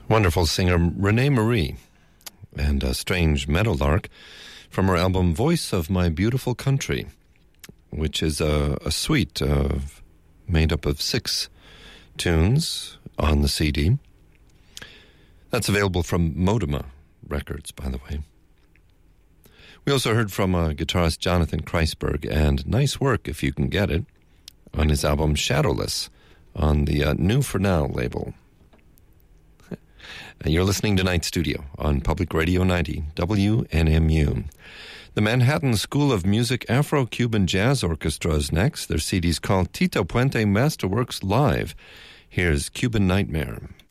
Wonderful singer Renee Marie and a Strange Meadowlark from her album Voice of My Beautiful Country, which is a suite made up of 6 tunes on the CD. That's available from Modema Records, by the way. We also heard from guitarist Jonathan Kreisberg, and nice work if you can get it, on his album Shadowless on the New For Now label. You're listening to Night Studio on Public Radio 90, WNMU. The Manhattan School of Music Afro-Cuban Jazz Orchestra is next. Their CD's called Tito Puente Masterworks Live. Here's Cuban Nightmare.